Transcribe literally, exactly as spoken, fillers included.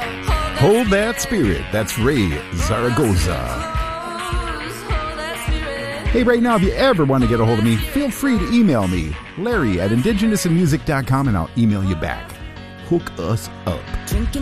Hold That Spirit. That's Ray Zaragoza. Hey, right now, if you ever want to get a hold of me, feel free to email me, Larry at indigenous in music dot com, and I'll email you back. Hook us up. Drinking